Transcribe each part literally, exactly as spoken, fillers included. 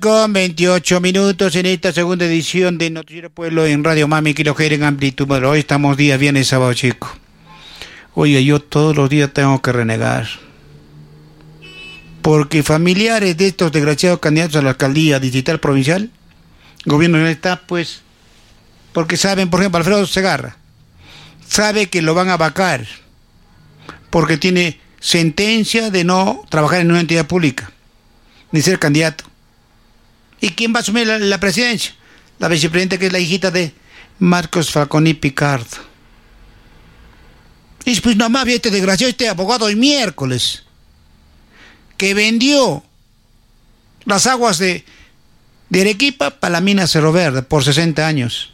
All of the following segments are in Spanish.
con veintiocho minutos en esta segunda edición de Noticiero Pueblo en Radio Mami, que lo en amplitud. Hoy estamos día viernes, sábado, chico. Oye, yo todos los días tengo que renegar. Porque familiares de estos desgraciados candidatos a la alcaldía distrital provincial, gobierno no está, pues, porque saben, por ejemplo, Alfredo Segarra, sabe que lo van a vacar, porque tiene sentencia de no trabajar en una entidad pública, ni ser candidato. ¿Y quién va a asumir la, la presidencia? La vicepresidenta, que es la hijita de Marcos Falconi Picardo. Y pues nomás vi este desgraciado, este abogado el miércoles, que vendió las aguas de, de Arequipa para la mina Cerro Verde por sesenta años.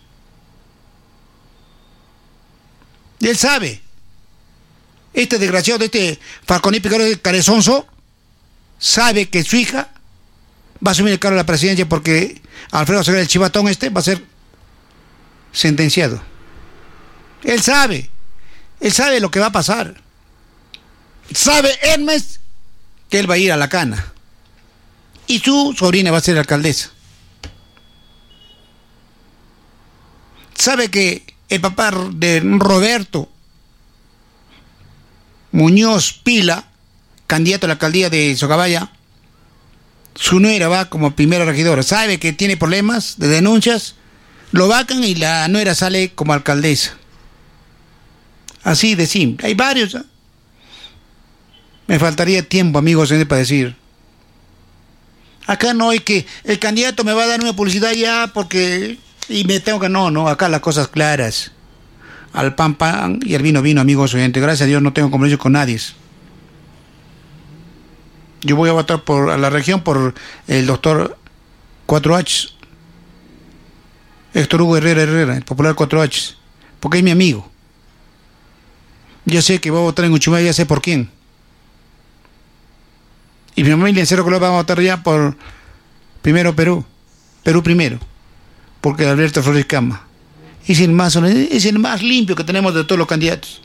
Y él sabe, este desgraciado de este Falconi Picardo, de Carezonzo, sabe que su hija va a asumir el cargo de la presidencia porque Alfredo Segarra, el chivatón este, va a ser sentenciado. Él sabe, él sabe lo que va a pasar. Sabe Hermes que él va a ir a la cana y su sobrina va a ser alcaldesa. Sabe que el papá de Roberto Muñoz Pila, candidato a la alcaldía de Socabaya, su nuera va como primera regidora. Sabe que tiene problemas de denuncias, lo vacan y la nuera sale como alcaldesa. Así de simple. Hay varios, ¿eh? Me faltaría tiempo, amigos, para decir. Acá no hay que el candidato me va a dar una publicidad ya porque y me tengo que no, no, acá las cosas claras. Al pan pan y al vino vino, amigos oyentes. Gracias a Dios no tengo compromiso con nadie. Yo voy a votar por a la región por el doctor cuatro H, Héctor Hugo Herrera Herrera, el popular cuatro H, porque es mi amigo. Ya sé que voy a votar en Uchumay, ya sé por quién. Y mi familia en Cerro Colorado va a votar ya por primero Perú, Perú primero, porque Alberto Flores Cama es el más es el más limpio que tenemos de todos los candidatos.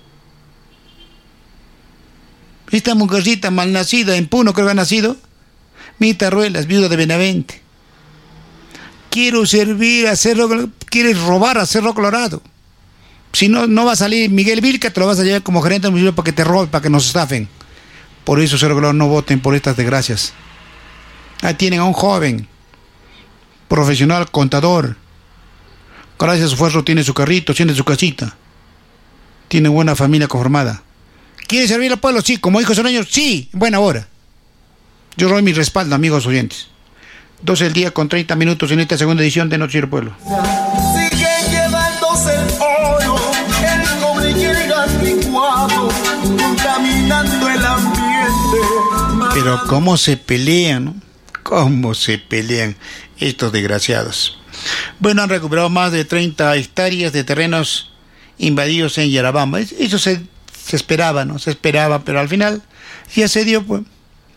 Esta mujercita malnacida en Puno, creo que ha nacido, Mita Ruelas, viuda de Benavente. Quiero servir a Cerro, quieres robar a Cerro Colorado. Si no, no va a salir Miguel Vilca, te lo vas a llevar como gerente del municipio para que te roben, para que nos estafen. Por eso, Cerro Colorado, no voten por estas desgracias. Ahí tienen a un joven, profesional, contador. Gracias a su esfuerzo tiene su carrito, tiene su casita. Tiene buena familia conformada. ¿Quiere servir al pueblo? Sí. ¿Como hijos soreños? Sí. Buena hora. Yo doy mi respaldo, amigos oyentes. doce del día con treinta minutos en esta segunda edición de Noticiero Pueblo. Sigue llevándose el oro, el cobre y el anticuado, contaminando el ambiente. Pero cómo se pelean, ¿no? Cómo se pelean estos desgraciados. Bueno, han recuperado más de treinta hectáreas de terrenos invadidos en Yarabamba. Eso se... Se esperaba, ¿no? Se esperaba, pero al final ya se dio, pues.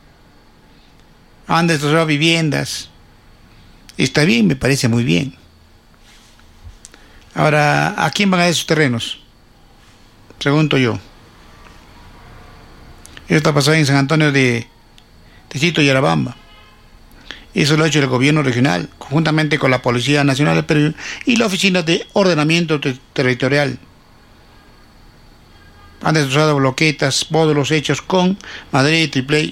Han destrozado viviendas. Está bien, me parece muy bien. Ahora, ¿a quién van a dar esos terrenos? Pregunto yo. Eso está pasando en San Antonio de Distrito Yarabamba. Eso lo ha hecho el gobierno regional, conjuntamente con la Policía Nacional y la Oficina de Ordenamiento Ter- Territorial. Han destrozado bloquetas, módulos hechos con madera y triple.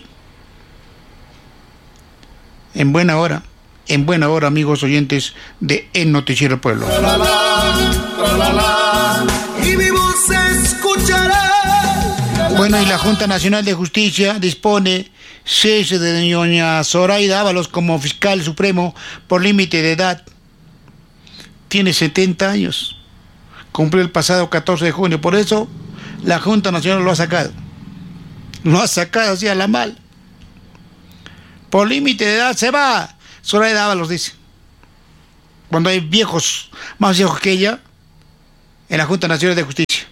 En buena hora, en buena hora, amigos oyentes de El Noticiero Pueblo. Tra, la, la, tra, la, la, y mi voz se escuchará. Bueno, y la Junta Nacional de Justicia dispone cese de doña Zoraida Ábalos como fiscal supremo por límite de edad. Tiene setenta años. Cumplió el pasado catorce de junio. Por eso la Junta Nacional lo ha sacado. Lo ha sacado así a la mal. Por límite de edad se va. Zoraida Ábalos dice. Cuando hay viejos, más viejos que ella, en la Junta Nacional de Justicia.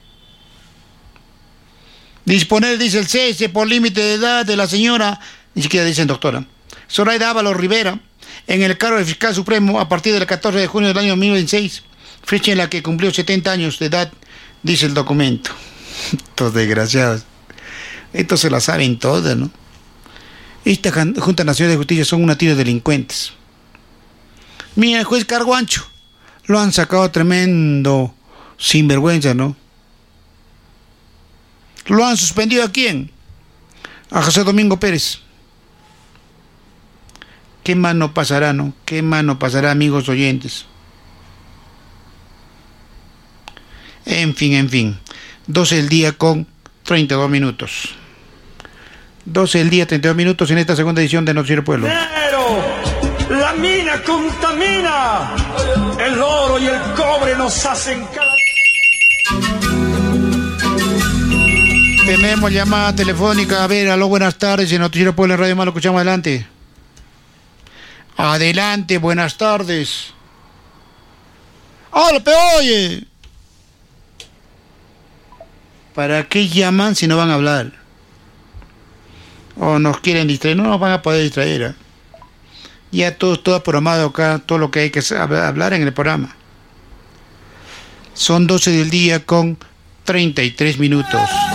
Disponer, dice el cese por límite de edad de la señora, ni siquiera dicen doctora, Zoraida Ábalos Rivera, en el cargo de fiscal supremo a partir del catorce de junio del año mil novecientos veintiséis, fecha en la que cumplió setenta años de edad, dice el documento. Estos desgraciados. Estos se la saben todas, ¿no? Esta Junta Nacional de Justicia son una tira de delincuentes. Mira, el juez Carguancho lo han sacado tremendo sinvergüenza, ¿no? ¿Lo han suspendido a quién? A José Domingo Pérez. ¿Qué más no pasará, no? ¿Qué más no pasará, amigos oyentes? En fin, en fin. doce del día con treinta y dos minutos. doce del día, treinta y dos minutos en esta segunda edición de Noticiero Pueblo. Pero la mina contamina. El oro y el cobre nos hacen cada... Tenemos llamada telefónica. A ver, aló, buenas tardes. En Noticiero Pueblo en Radio Más lo escuchamos. Adelante. Adelante, buenas tardes. ¡Hola, pe oye! ¿Para qué llaman si no van a hablar? O nos quieren distraer. No nos van a poder distraer, ¿eh? Ya todo, todo programado acá, todo lo que hay que hablar en el programa. Son doce del día con treinta y tres minutos.